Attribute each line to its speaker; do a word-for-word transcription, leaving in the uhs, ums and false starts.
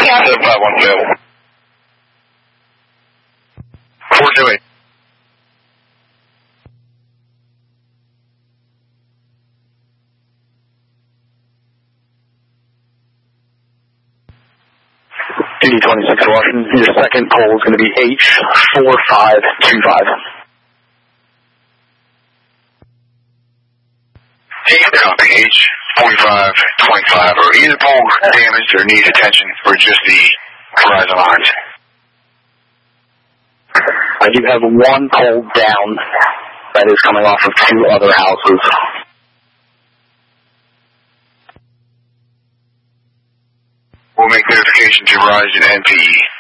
Speaker 1: seven five one available. four two eight.
Speaker 2: D D twenty-six Washington, your second call is going to be H four five two five.
Speaker 1: Copy, H forty-five twenty-five, or either pole damaged or needs attention for just the horizon lines.
Speaker 2: I do have one pole down that is coming off of two other houses.
Speaker 1: We'll make notification to Verizon N P E.